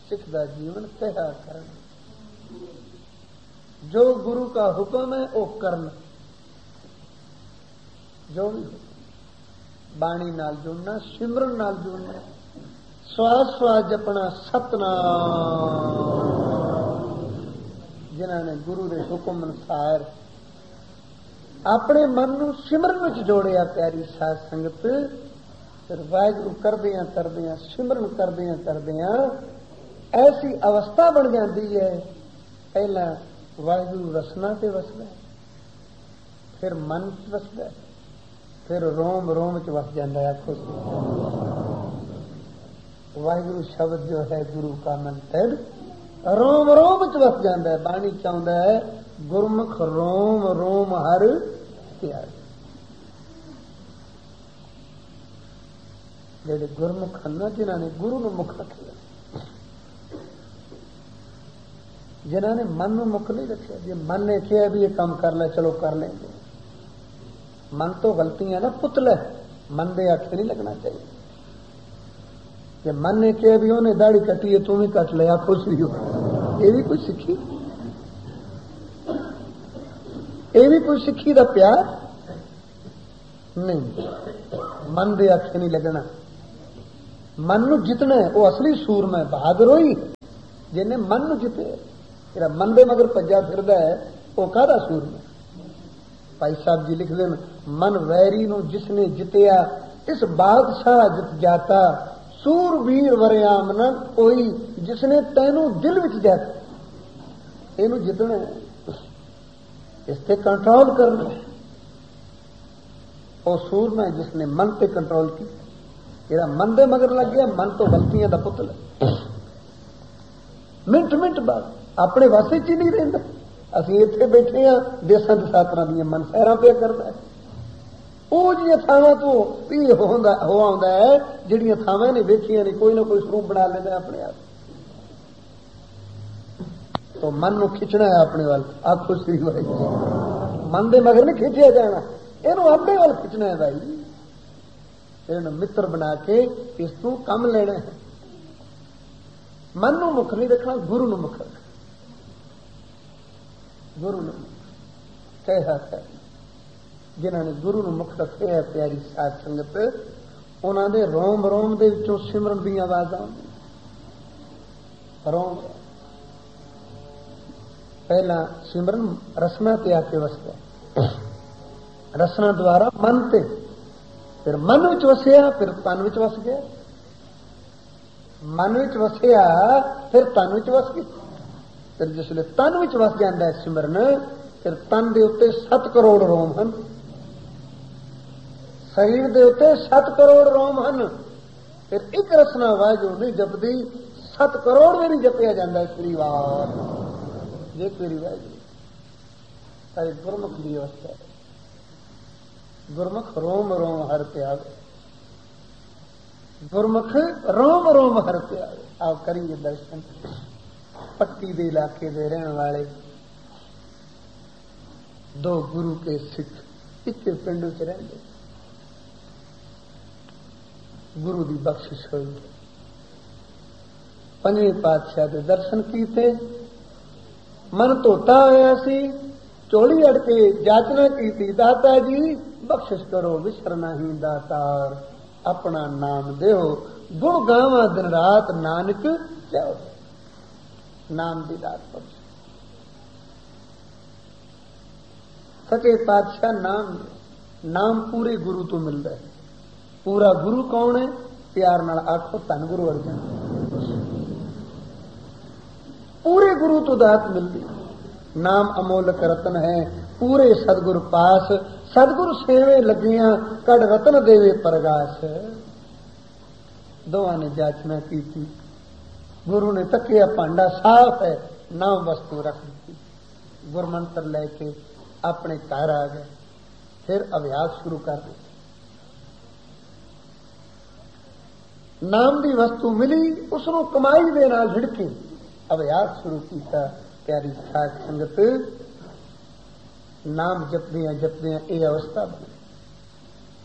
सिख दा जीवन कहा करन। जो गुरु का हुक्म है वो करना, जो भी बाणी नाल जुड़ना, सिमरन नाल जुड़ना, श्वास श्वास जपना सतनाम। जिन्होंने गुरु के हुक्म अनुसार अपने मन को सिमरन में जोड़िया प्यारी साध संगत, फिर वाहिगुरु करदियां करदियां सिमरन करदियां करदियां ऐसी अवस्था बन जाती है। पहला वाहिगुरु रसना से वसदा, फिर मन च वसदा, फिर रोम रोम च वस जाता है। आखो वाहिगुरु शब्द जो है गुरु का मंत्र रोम रोम च वस जाता है। बाणी चाहता है गुरमुख रोम रोम हर प्यारे। जेडे गुरमुख हैं जिन्होंने गुरु ने मुख रखिया, जिन्होंने मन में मुख नहीं रखा। जो मन ने किया भी ये काम कर ले, चलो कर लेंगे। मन तो गलतियां ना पुतला, मन दे आखे नहीं लगना चाहिए। जे मन ने किया भी उन्हें दाढ़ी कटी है, तू भी कट ले, खुश भी हो, ये भी कुछ सीखी, ये भी कोई सिक्खी का प्यार नहीं। मन दे आखे नहीं लगना, मन नू जितना है वो असली सूर में बहादुर होई जिन्हें मन नू जिते। तेरा मन दे मगर भज्जा फिरदा है वो कादा सूर में। भाई साहब जी लिख देन, मन वैरी नू जिसने जितया इस बादशाह जित जाता, सूरवीर वरियाम न कोई जिसने तैनू दिल विच जाता। इनू जितना है, इससे कंट्रोल करना। और सूर में जिसने मन पे कंट्रोल की, तेरा मन दे मगर लग गया, मन तो गलतियां दा पुतला। मिनट मिनट बाद अपने वासे च ही नहीं रहिंदा। असीं इत्थे बैठे हाँ, देसां दसातरां दियां मन सैरां पे करदा है। ਉਹ जिहियां ਥਾਵਾਂ ਤੋਂ ਵੀ हो आउंदा है ਜਿਹੜੀਆਂ ਥਾਵਾਂ ने ਵੇਖੀਆਂ नहीं, कोई ना कोई स्वरूप बना लेंदा अपने आप। तो मन को खिंचना है अपने वाल। आखो श्री वाहिगुरू, मन दे मगर नहीं खिंचिया जाना, इनू अपने वाल खिंचना है भाई। इन्हें मित्र बना के इस तू कम लेना है। मन को मुख नहीं रखना, गुरु को मुख रखना। गुरु ने कहा है, जिन्होंने गुरु को मुख रखे है प्यारी साध संगत, उन्होंने रोम रोम दे विचों सिमरन दी आवाज़ां रोम। पहला सिमरन रसना ते आके वसदा, रसना द्वारा मन ते, फिर मन विच वसिया, फिर तन विच वस गया। मन विच वसिया फिर तन विच वस गया। फिर जिसले तन विच वस जाता है सिमरन, फिर तन दे उत्ते 7 करोड़ रोम हैं, शरीर दे उत्ते 7 करोड़ रोम हैं। फिर एक रसना वाहिगुरू नहीं जपदी, 7 करोड़ भी नहीं जपिया जाता श्रीवार। ये तेरी वाहिगुरू सारी गुरमुख की अवस्था है। गुरमुख रोम रोम हर त्यागे, गुरमुख रोम रोम हर त्यागे। आप करिए दर्शन। पट्टी दे इलाके दे रहने वाले 2 गुरु के सिख एक पिंड च रहंदे, गुरु की बख्शिश हुई। 5वें पातशाह के दर्शन कीते, मन धोता होया सी, चोली अड़ के जाचना की, दाता जी बख्शिश करो विसरना ही दातार, अपना नाम देओ गुण गावा दिन रात, नानक जाओ। नाम की दात बख्श। सचे पातशाह नाम पूरे गुरु तो मिलता है। पूरा गुरु कौन है? प्यार नाल आखो धन गुरु अर्जन। पूरे गुरु तो दात मिलती। नाम अमोलक रतन है, पूरे सदगुरु पास, सदगुरु सेवे लगियां, कड़ रतन देवे प्रगास। दोवां ने जाचना की थी, गुरु ने तकिया भांडा साफ है, नाम वस्तु रख दी। गुरमंत्र लेके अपने घर आ गए, फिर अभ्यास शुरू कर दिया। नाम की वस्तु मिली, उसनों कमाई दे नाल झिड़की अभ्यास शुरू किया। प्यारी साध संगत, नाम जपदियां जपदियां ये अवस्था बनी।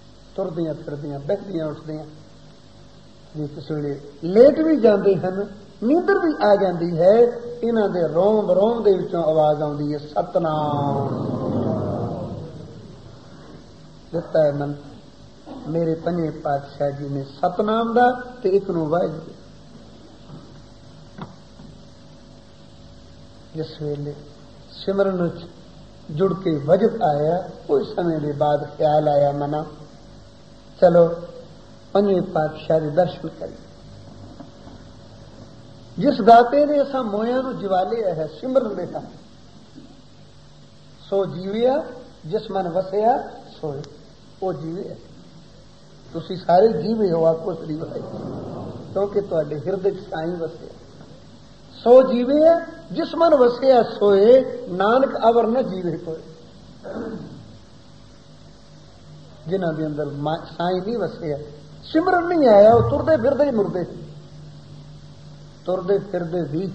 तुरदियां फिरदियां, बैठदियां उठदियां, किसी वे लेट भी जाते हैं ਨੀਂਦਰ भी आ जाती है, इन्हां दे रोम रोम दे विचों आवाज आउंदी है सतनाम। दिता है मन मेरे पंजे पातशाह जी ने सतनाम दा ते एक नूं वाहिगुरू। जिस वेले सिमरन जुड़ के वजद आया, कुछ समय के बाद ख्याल आया मना चलो पंजे पातशाह के दर्शन करिए। जिस दाते ने असा मोया नूं जिवालिया है सिमरन दे नाल, सो जीविया जिस मन वसिया सोए, वो जीवे। तुसी सारे जीवे हो, आखो श्री वाहिगुरू, क्योंकि तुहाडे हिरदे च साईं वसिया। सो जीवे है जिस मन वसिया सोए, नानक अवर न जीवे कोई। जिन्हां दे अंदर साईं नहीं वसिया, सिमरन नहीं आया, वो तुरदे फिरदे ही मुरदे, तुरदे फिरदे भी।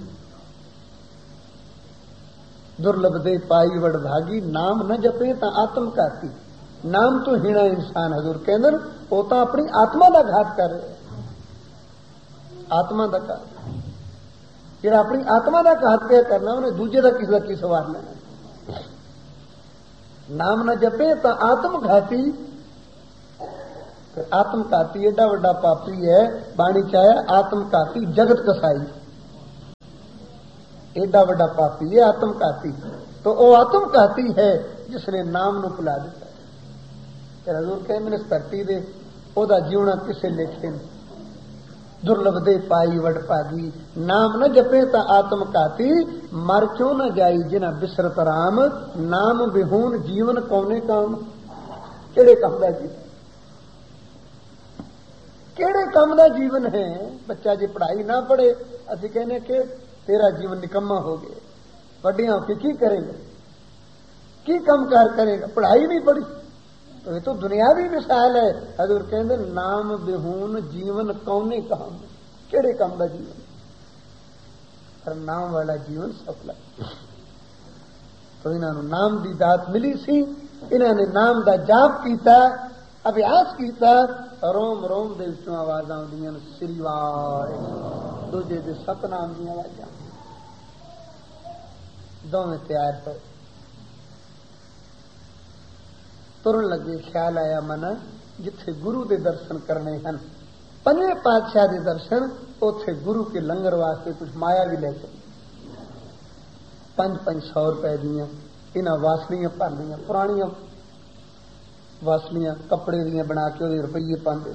दुर्लभ दे पाई वड भागी, नाम न जपे तां आत्म घाती। नाम तो हीणा इंसान, हजूर कहंदे वो तो अपनी आत्मा का घात कर रहे। आत्मा का घात जिहड़ा अपनी आत्मा का घात पिया करना, उन्हें दूजे का किसी का की सवारना है। नाम न जपे तो आत्मघाती। आत्मघाती एडा वड्डा पापी है, बाणी चाया आत्मघाती जगत कसाई। एडा वड्डा पापी है आत्मघाती, तो वो आत्मघाती है जिसने नाम नूं भुला दिता। हजूर कहंदे इस धरती दे ओदा जीवना किसे लेखे नहीं। दुर्लभ दे पाई वड भागी, नाम न जपे ता आत्म घाती। मर क्यों न जाई जिना बिसरत राम, नाम विहून जीवन कौने काम। केड़े काम दा जीवन, केड़े काम दा जीवन है। बच्चा जी पढ़ाई ना पढ़े, असीं कहने कि तेरा जीवन निकम्मा हो गया। वड्डियां होके की करेगा, की कामकार करेगा, पढ़ाई नहीं पढ़ी। तो ये तो दुनियावी मिसाल है। हजूर कहते नाम बिहून जीवन कौने काम, केड़े काम का जीवन। पर नाम वाला जीवन सफल है। तो इन्होंने नाम की दात मिली सी, इन्होंने नाम का जाप किया, अभ्यास किया, रोम रोम दे विचों आवाज़ आउंदियां श्री वाहिगुरू, दूजे दे सतनाम दी आवाज़ां। दोवें तैयार होए, तुरन लगे। ख्याल आया मन जिथे गुरु के दर्शन करने हैं, पंजे पातशाह के दर्शन, उथे गुरु के लंगर वास्ते कुछ माया भी ले चली। 500 रुपए दियां इन्हां वासलियां भर दियां, पुरानियां वासलियां कपड़े दियां बना के उहदे रुपये पाते।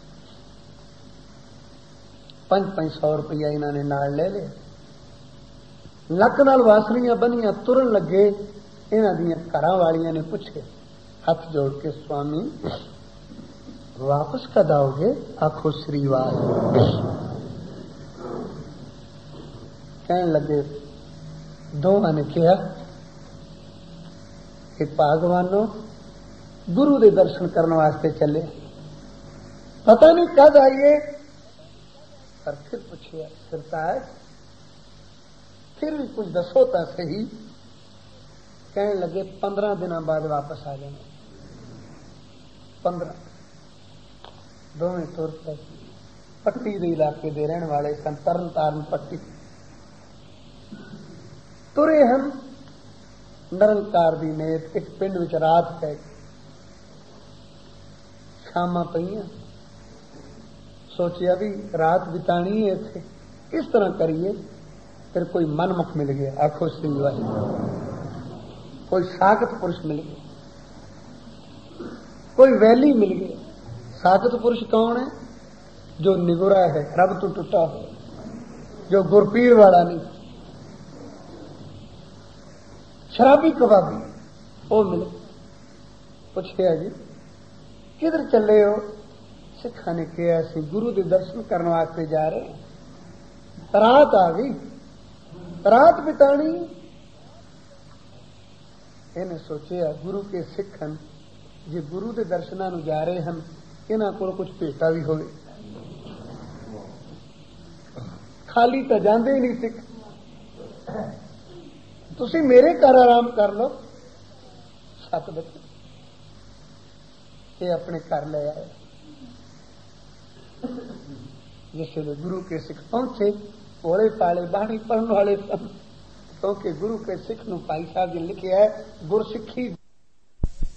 500 रुपया इन्होंने नाल ले लिया। लक नाल वासलियां बनियां, तुरन लगे। इन्हां दियां घरां वालियां ने पूछे हाथ जोड़ के, स्वामी वापस कद आओगे। आखो श्री वाहिगुरू। कहने लगे, दोवां ने कहा कि भागवानों गुरु के दर्शन करने वास्ते चले, पता नहीं कद आइए। पर फिर पूछिया, सरताज फिर भी कुछ दसो तो सही। कहने लगे 15 दिनों बाद वापस आ जाना। 15 दोवें तुर पे पट्टी के इलाके दे रहने वाले सन, तरन तारण पट्टी तुरे हम। निरंकार दी नेत एक पिंड विच रात पै, शामां पईयां। सोचिया भी रात बितानी है इत्थे, किस तरह करिए। फिर कोई मनमुख मिल गया, आखो श्री वाहिगुरू। कोई साकत पुरुष मिल गया, कोई वैली मिल गया। साकत पुरुष कौन है? जो निगुरा है, रब तो टूटा हो, जो गुरपीर वाला नहीं, शराबी कबाबी, वो मिले। पूछे जी किधर चले हो? सिखा ने कहा असी गुरु के दर्शन करने वास्ते जा रहे हैं, रात आ गई, रात बितानी। इन्हें सोचा गुरु के सिखन जे गुरु के दर्शनों नूं जा रहे हैं, इन्हां कोल कुछ भेटा भी होवे। खाली तो जाते ही नहीं सिख, तुसी मेरे घर आराम कर लो। 7 बजे ये अपने घर ले आए। जिस वे गुरु के सिख पहुंचे, भोले पाले बाणी पढ़ने वाले सन, क्योंकि गुरु के सिख नूं भाई साहब जी लिखे है गुरसिक्खी